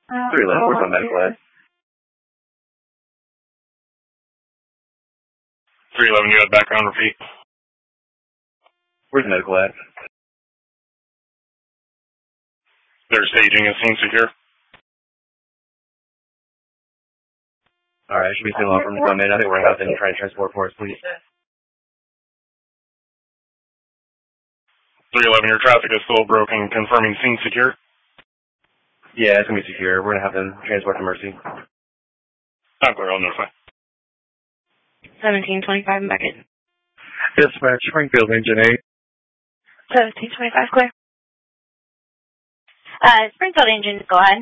311, where's my medical at? 311, you have background, repeat. Where's medical at? They're staging a scene secure. Alright, should be too long for them to come in. I think we're going to have them try to transport for us, please. 311, your traffic is still broken. Confirming scene secure. Yeah, it's going to be secure. We're going to have them transport to Mercy. I'm clear, I'll notify. 1725 in Beckett. Dispatch, Springfield, Engine 8. 1725, clear. Springfield engine, go ahead.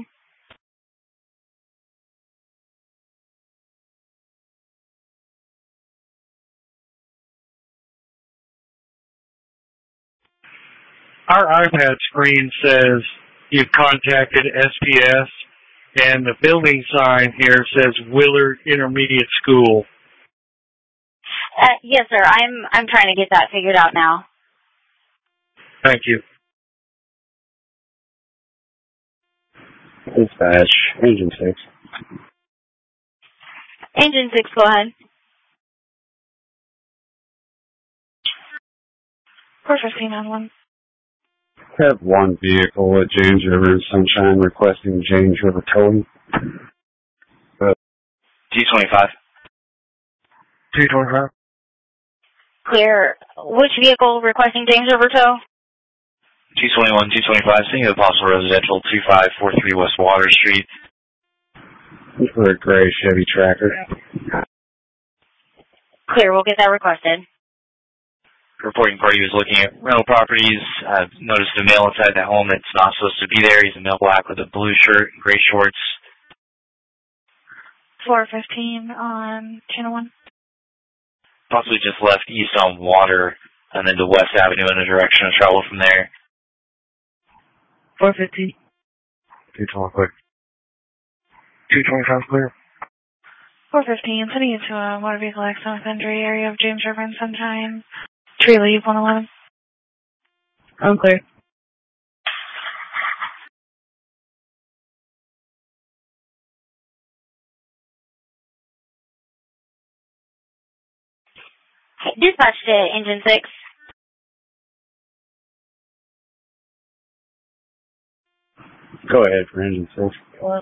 Our iPad screen says you've contacted SPS, and the building sign here says Willard Intermediate School. Yes, sir. I'm trying to get that figured out now. Thank you. Dispatch, Engine 6. Engine 6, go ahead. 415 on 1. Have one vehicle at James River and Sunshine requesting James River towing. G25. 225. Clear. Which vehicle requesting James River tow? G21, G25, seeing a possible residential 2543 West Water Street. For a gray Chevy Tracker. Clear, we'll get that requested. Reporting party was looking at rental properties. Noticed a male inside the home that's not supposed to be there. He's a male black with a blue shirt and gray shorts. 415 on channel 1. Possibly just left east on Water and then to West Avenue in a direction of travel from there. 415. 225 clear. 225 clear. 415, sending you to a motor vehicle accident with injury area of James River and Sunshine. Tree leave 111. I'm clear. Dispatch to engine 6. Go ahead for Engine 6. Hello.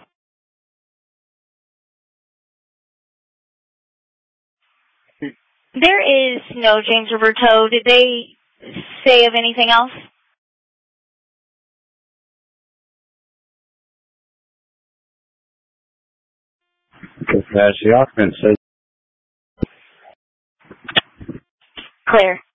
There is no James River tow. Did they say of anything else? Dispatch, the occupant says Clear.